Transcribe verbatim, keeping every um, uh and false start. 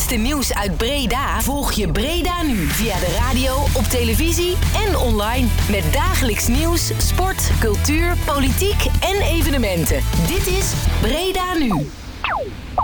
laatste nieuws uit Breda volg je Breda Nu via de radio, op televisie en online. Met dagelijks nieuws, sport, cultuur, politiek en evenementen. Dit is Breda Nu.